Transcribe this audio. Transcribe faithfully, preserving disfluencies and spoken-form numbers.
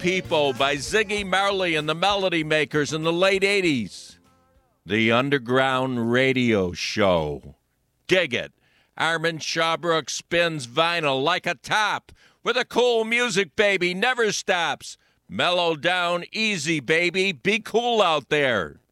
People by Ziggy Marley and the Melody Makers in the late eighties. The Underground Radio Show. Dig it. Armin Shawbrook spins vinyl like a top with a cool music, baby, never stops. Mellow down easy, baby. Be cool out there.